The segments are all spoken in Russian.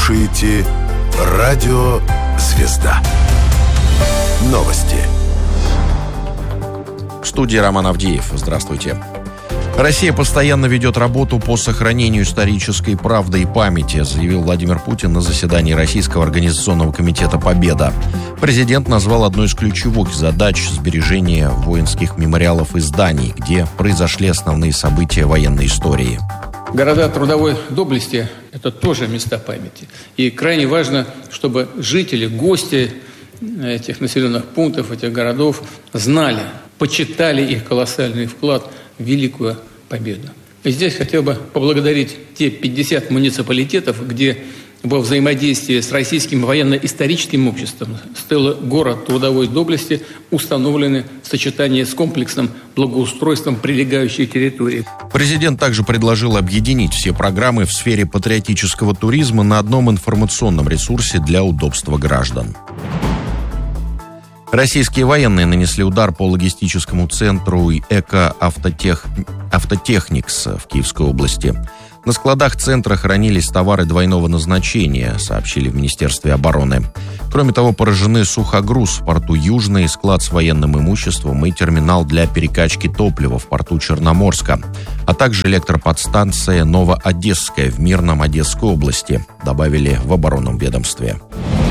слушаете «Радио Звезда». Новости. В студии Роман Авдеев. Здравствуйте. Россия постоянно ведет работу по сохранению исторической правды и памяти, заявил Владимир Путин на заседании Российского организационного комитета «Победа». Президент назвал одной из ключевых задач сбережение воинских мемориалов и зданий, где произошли основные события военной истории. Города трудовой доблести – это тоже места памяти. И крайне важно, чтобы жители, гости этих населенных пунктов, этих городов знали, почитали их колоссальный вклад в великую победу. И здесь хотел бы поблагодарить те 50 муниципалитетов, где во взаимодействии с Российским военно-историческим обществом стелы город трудовой доблести установлены в сочетании с комплексным благоустройством прилегающей территории. Президент также предложил объединить все программы в сфере патриотического туризма на одном информационном ресурсе для удобства граждан. Российские военные нанесли удар по логистическому центру «Эко-Автотехникс» в Киевской области. На складах центра хранились товары двойного назначения, сообщили в Министерстве обороны. Кроме того, поражены сухогруз в порту Южный, склад с военным имуществом и терминал для перекачки топлива в порту Черноморска, а также электроподстанция «Новоодесская» в Мирном Одесской области, добавили в оборонном ведомстве.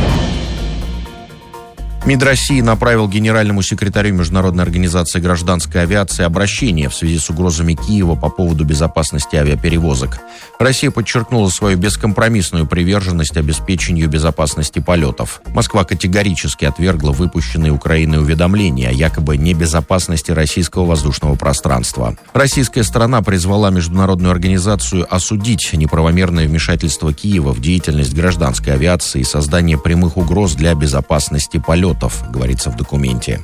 МИД России направил генеральному секретарю Международной организации гражданской авиации обращение в связи с угрозами Киева по поводу безопасности авиаперевозок. Россия подчеркнула свою бескомпромиссную приверженность обеспечению безопасности полетов. Москва категорически отвергла выпущенные Украиной уведомления о якобы небезопасности российского воздушного пространства. Российская сторона призвала международную организацию осудить неправомерное вмешательство Киева в деятельность гражданской авиации и создание прямых угроз для безопасности полетов, говорится в документе.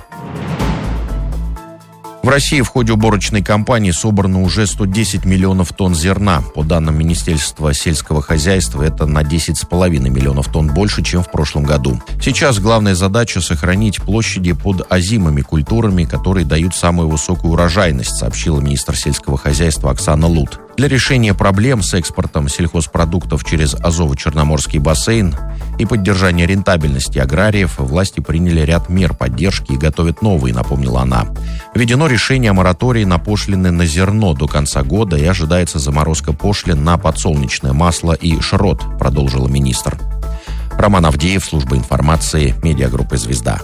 В России в ходе уборочной кампании собрано уже 110 миллионов тонн зерна. По данным Министерства сельского хозяйства, это на 10,5 миллионов тонн больше, чем в прошлом году. Сейчас главная задача – сохранить площади под озимыми культурами, которые дают самую высокую урожайность, сообщила министр сельского хозяйства Оксана Лут. Для решения проблем с экспортом сельхозпродуктов через Азово-Черноморский бассейн и поддержания рентабельности аграриев власти приняли ряд мер поддержки и готовят новые, напомнила она. Введено решение о моратории на пошлины на зерно до конца года и ожидается заморозка пошлин на подсолнечное масло и шрот, продолжила министр. Роман Авдеев, служба информации, медиагруппы «Звезда».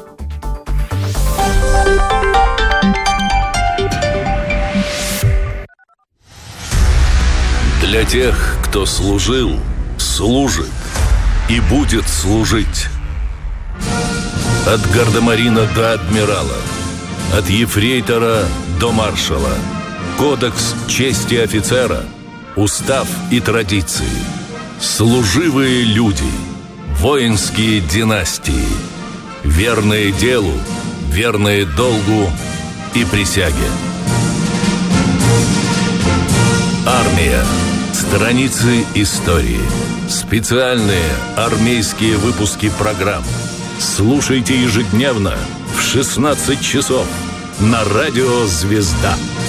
Для тех, кто служил, служит и будет служить. От гардемарина до адмирала, от ефрейтора до маршала. Кодекс чести офицера, устав и традиции. Служивые люди, воинские династии. Верные делу, верные долгу и присяге. Армия. Страницы истории. Специальные армейские выпуски программ. Слушайте ежедневно в 16 часов на радио «Звезда».